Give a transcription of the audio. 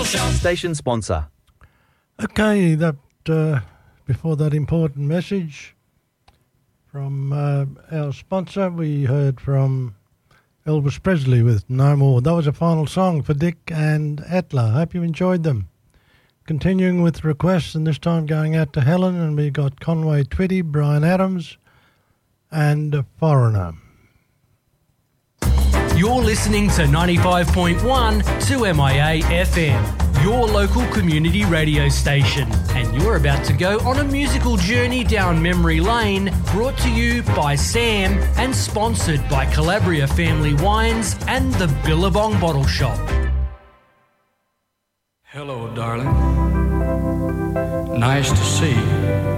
Shop. Station sponsor. Okay, that before that important message from our sponsor, we heard from Elvis Presley with No More. That was a final song for Dick and Atla. Hope you enjoyed them. Continuing with requests, and this time going out to Helen, and we got Conway Twitty, Brian Adams, and Foreigner. You're listening to 95.1 2MIA FM, your local community radio station. And you're about to go on a musical journey down memory lane, brought to you by Sam and sponsored by Calabria Family Wines and the Billabong Bottle Shop. Hello, darling. Nice to see you.